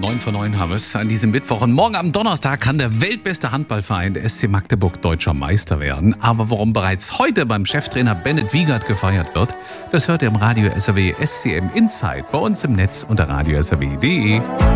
9:09 haben wir es an diesem Mittwoch. Und morgen am Donnerstag kann der weltbeste Handballverein, der SC Magdeburg, deutscher Meister werden. Aber warum bereits heute beim Cheftrainer Bennett Wiegert gefeiert wird, das hört ihr im Radio SAW SCM Insight bei uns im Netz unter radiosrw.de.